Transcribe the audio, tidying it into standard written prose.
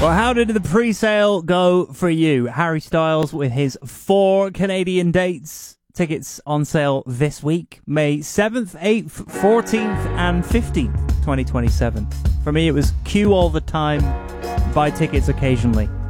Well, how did the pre-sale go for you? Harry Styles with his 4 Canadian dates. Tickets on sale this week, May 7th, 8th, 14th and 15th, 2027. For me, it was queue all the time, buy tickets occasionally.